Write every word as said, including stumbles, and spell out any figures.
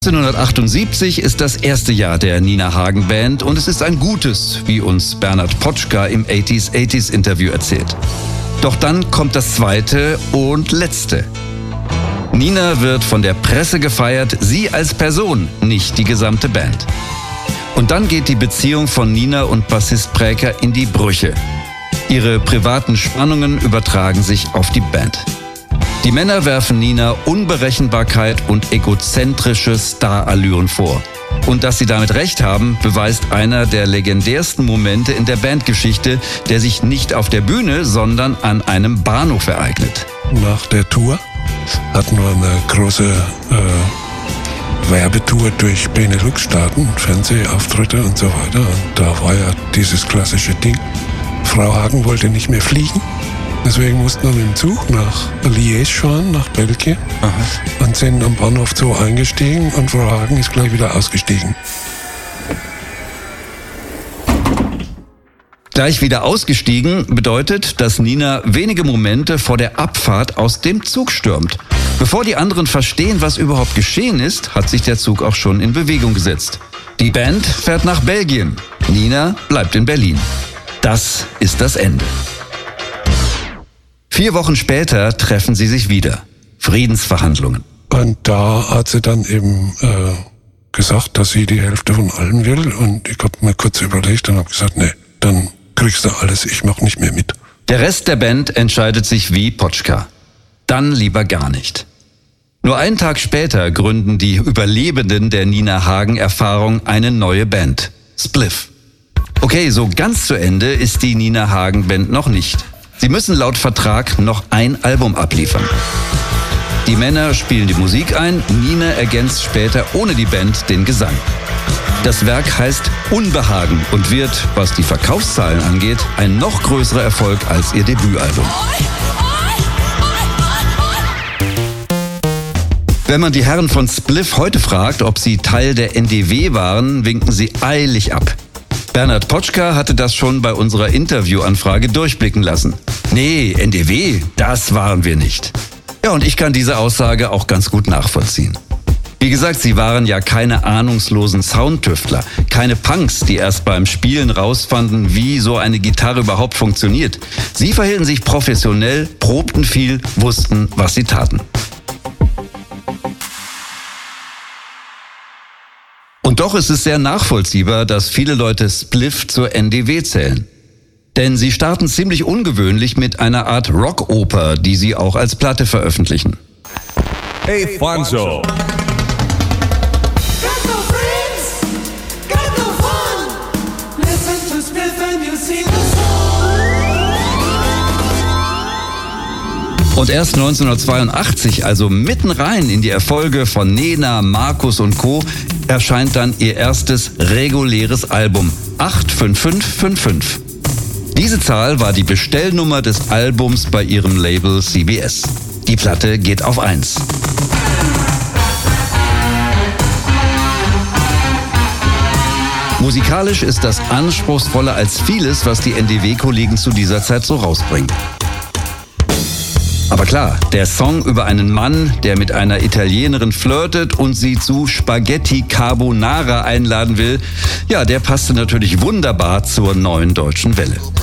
neunzehnhundertachtundsiebzig ist das erste Jahr der Nina Hagen Band und es ist ein gutes, wie uns Bernhard Potschka im achtziger achtziger Interview erzählt. Doch dann kommt das zweite und letzte. Nina wird von der Presse gefeiert, sie als Person, nicht die gesamte Band. Und dann geht die Beziehung von Nina und Bassist Praeker in die Brüche. Ihre privaten Spannungen übertragen sich auf die Band. Die Männer werfen Nina Unberechenbarkeit und egozentrische Starallüren vor. Und dass sie damit recht haben, beweist einer der legendärsten Momente in der Bandgeschichte, der sich nicht auf der Bühne, sondern an einem Bahnhof ereignet. Nach der Tour hatten wir eine große äh, Werbetour durch Benelux-Staaten, Fernsehauftritte und so weiter. Und da war ja dieses klassische Ding. Frau Hagen wollte nicht mehr fliegen. Deswegen mussten wir mit dem Zug nach Liège fahren, nach Belgien. Aha. Und sind am Bahnhof Zoo eingestiegen und Frau Hagen ist gleich wieder ausgestiegen. Gleich wieder ausgestiegen bedeutet, dass Nina wenige Momente vor der Abfahrt aus dem Zug stürmt. Bevor die anderen verstehen, was überhaupt geschehen ist, hat sich der Zug auch schon in Bewegung gesetzt. Die Band fährt nach Belgien. Nina bleibt in Berlin. Das ist das Ende. Vier Wochen später treffen sie sich wieder. Friedensverhandlungen. Und da hat sie dann eben äh, gesagt, dass sie die Hälfte von allem will. Und ich habe mir kurz überlegt und habe gesagt, nee, dann kriegst du alles, ich mach nicht mehr mit. Der Rest der Band entscheidet sich wie Potschka. Dann lieber gar nicht. Nur einen Tag später gründen die Überlebenden der Nina Hagen-Erfahrung eine neue Band. Spliff. Okay, so ganz zu Ende ist die Nina Hagen Band noch nicht. Sie müssen laut Vertrag noch ein Album abliefern. Die Männer spielen die Musik ein, Nina ergänzt später ohne die Band den Gesang. Das Werk heißt Unbehagen und wird, was die Verkaufszahlen angeht, ein noch größerer Erfolg als ihr Debütalbum. Wenn man die Herren von Spliff heute fragt, ob sie Teil der N D W waren, winken sie eilig ab. Bernhard Potschka hatte das schon bei unserer Interviewanfrage durchblicken lassen. Nee, N D W, das waren wir nicht. Ja, und ich kann diese Aussage auch ganz gut nachvollziehen. Wie gesagt, sie waren ja keine ahnungslosen Soundtüftler, keine Punks, die erst beim Spielen rausfanden, wie so eine Gitarre überhaupt funktioniert. Sie verhielten sich professionell, probten viel, wussten, was sie taten. Und doch ist es sehr nachvollziehbar, dass viele Leute Spliff zur N D W zählen. Denn sie starten ziemlich ungewöhnlich mit einer Art Rockoper, die sie auch als Platte veröffentlichen. Hey Fonzo! Und erst neunzehnhundertzweiundachtzig, also mitten rein in die Erfolge von Nena, Markus und Co., erscheint dann ihr erstes reguläres Album, acht fünf fünf fünf fünf. Diese Zahl war die Bestellnummer des Albums bei ihrem Label C B S. Die Platte geht auf eins. Musikalisch ist das anspruchsvoller als vieles, was die N D W-Kollegen zu dieser Zeit so rausbringen. Aber klar, der Song über einen Mann, der mit einer Italienerin flirtet und sie zu Spaghetti Carbonara einladen will, ja, der passte natürlich wunderbar zur neuen deutschen Welle.